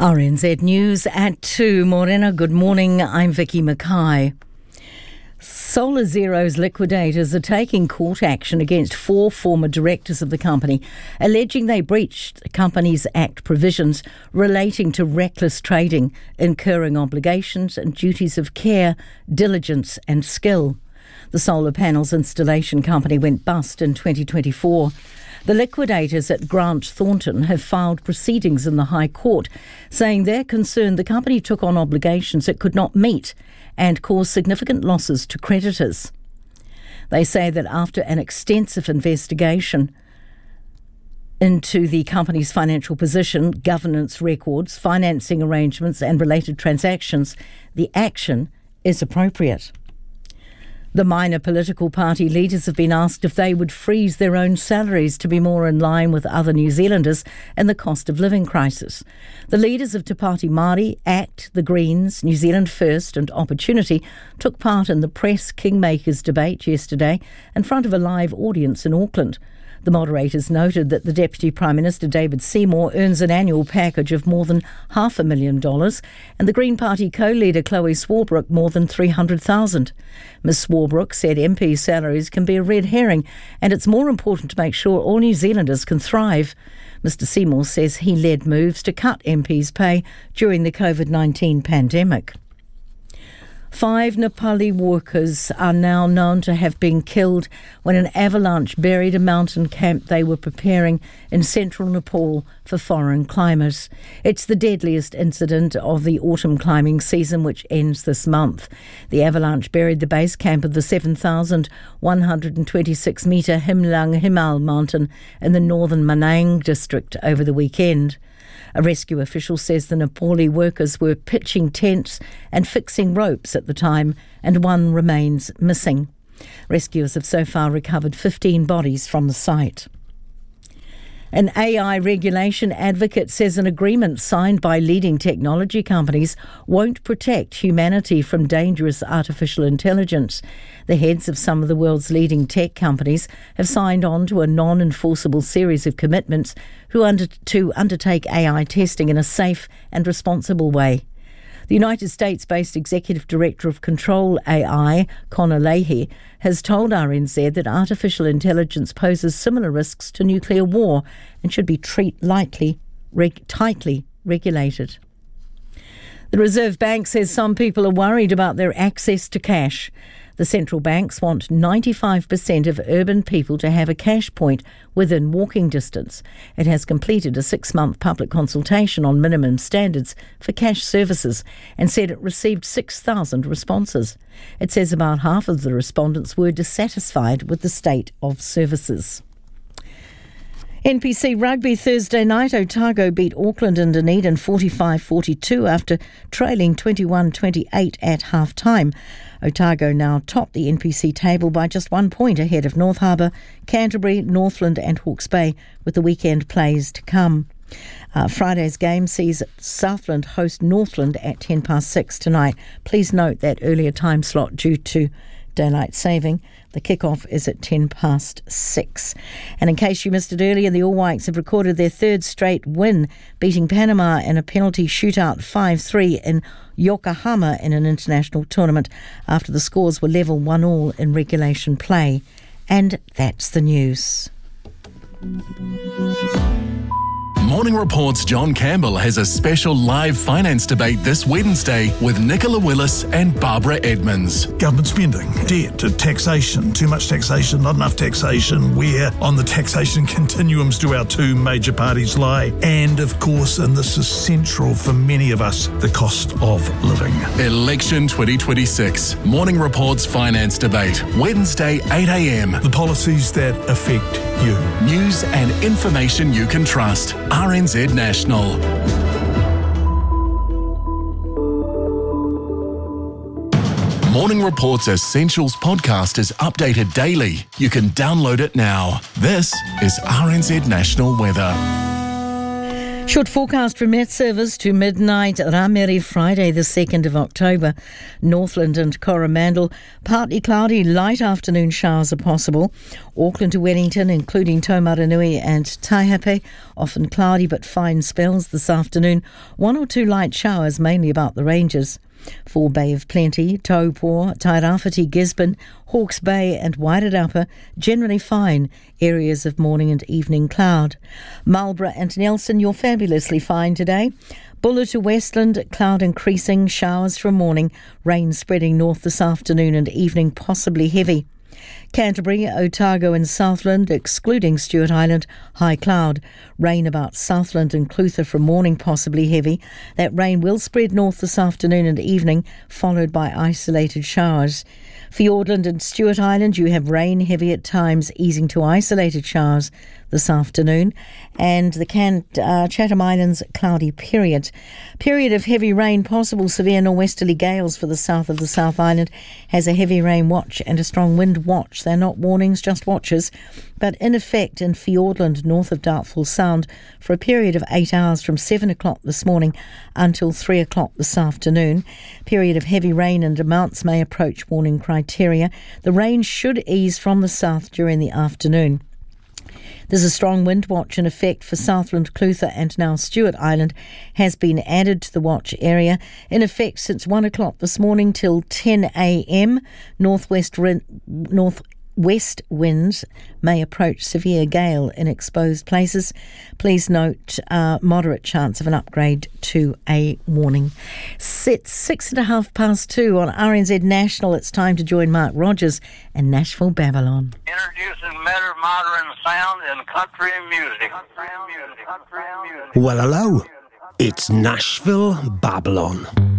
RNZ News at 2. Morena, good morning. I'm Vicky Mackay. Solar Zero's liquidators are taking court action against 4 former directors of the company, alleging they breached the Companies Act provisions relating to reckless trading, incurring obligations and duties of care, diligence and skill. The solar panels installation company went bust in 2024. The liquidators at Grant Thornton have filed proceedings in the High Court, saying they're concerned the company took on obligations it could not meet and caused significant losses to creditors. They say that after an extensive investigation into the company's financial position, governance records, financing arrangements and related transactions, the action is appropriate. The minor political party leaders have been asked if they would freeze their own salaries to be more in line with other New Zealanders in the cost of living crisis. The leaders of Te Pāti Māori, ACT, the Greens, New Zealand First and Opportunity took part in the Press Kingmakers debate yesterday in front of a live audience in Auckland. The moderators noted that the Deputy Prime Minister David Seymour earns an annual package of more than $500,000 and the Green Party co-leader Chloe Swarbrick more than $300,000. Ms Swarbrick said MP salaries can be a red herring and it's more important to make sure all New Zealanders can thrive. Mr Seymour says he led moves to cut MPs' pay during the COVID-19 pandemic. 5 Nepali workers are now known to have been killed when an avalanche buried a mountain camp they were preparing in central Nepal for foreign climbers. It's the deadliest incident of the autumn climbing season, which ends this month. The avalanche buried the base camp of the 7,126-metre Himlang Himal mountain in the northern Manang district over the weekend. A rescue official says the Nepali workers were pitching tents and fixing ropes at the time, and one remains missing. Rescuers have so far recovered 15 bodies from the site. An AI regulation advocate says an agreement signed by leading technology companies won't protect humanity from dangerous artificial intelligence. The heads of some of the world's leading tech companies have signed on to a non-enforceable series of commitments to undertake AI testing in a safe and responsible way. The United States-based Executive Director of Control AI, Connor Leahy, has told RNZ that artificial intelligence poses similar risks to nuclear war and should be tightly regulated. The Reserve Bank says some people are worried about their access to cash. The central banks want 95% of urban people to have a cash point within walking distance. It has completed a 6-month public consultation on minimum standards for cash services and said it received 6,000 responses. It says about half of the respondents were dissatisfied with the state of services. NPC Rugby Thursday night, Otago beat Auckland in Dunedin 45-42 after trailing 21-28 at half-time. Otago now top the NPC table by just 1 point ahead of North Harbour, Canterbury, Northland and Hawke's Bay, with the weekend plays to come. Friday's game sees Southland host Northland at 6:10 tonight. Please note that earlier time slot due to daylight saving. The kick-off is at 6:10. And in case you missed it earlier, the All Whites have recorded their 3rd straight win, beating Panama in a penalty shootout 5-3 in Yokohama in an international tournament after the scores were level 1-1 in regulation play. And that's the news. Morning Report's John Campbell has a special live finance debate this Wednesday with Nicola Willis and Barbara Edmonds. Government spending, debt, taxation, too much taxation, not enough taxation, where on the taxation continuums do our 2 major parties lie, and of course, and this is central for many of us, the cost of living. Election 2026. Morning Report's finance debate, Wednesday 8 a.m. The policies that affect you. News and information you can trust. RNZ National. Morning Report's Essentials podcast is updated daily. You can download it now. This is RNZ National Weather. Short forecast from Met Service to midnight. Rameri, Friday the 2nd of October. Northland and Coromandel, partly cloudy, light afternoon showers are possible. Auckland to Wellington, including Taumaranui and Taihape, often cloudy but fine spells this afternoon. 1 or 2 light showers, mainly about the ranges. For Bay of Plenty, Taupo, Tairāwhiti, Gisborne, Hawke's Bay and Wairarapa, generally fine. Areas of morning and evening cloud. Marlborough and Nelson, you're fabulously fine today. Buller to Westland, cloud increasing, showers from morning, rain spreading north this afternoon and evening, possibly heavy. Canterbury, Otago and Southland, excluding Stewart Island, high cloud. Rain about Southland and Clutha from morning, possibly heavy. That rain will spread north this afternoon and evening, followed by isolated showers. Fiordland and Stewart Island, you have rain heavy at times, easing to isolated showers this afternoon. And the Chatham Islands, cloudy period. Period of heavy rain, possible severe norwesterly gales for the south of the South Island. Has a heavy rain watch and a strong wind watch. They're not warnings, just watches. But in effect in Fiordland, north of Doubtful Sound, for a period of 8 hours from 7 o'clock this morning until 3 o'clock this afternoon. Period of heavy rain and amounts may approach warning criteria. The rain should ease from the south during the afternoon. There's a strong wind watch in effect for Southland, Clutha and now Stewart Island has been added to the watch area. In effect since 1 o'clock this morning till 10 a.m. Northwest winds may approach severe gale in exposed places. Please note moderate chance of an upgrade to a warning. It's 2:30 on RNZ National. It's time to join Mark Rogers and Nashville Babylon. Introducing better modern sound in country music. Well, hello. It's Nashville Babylon.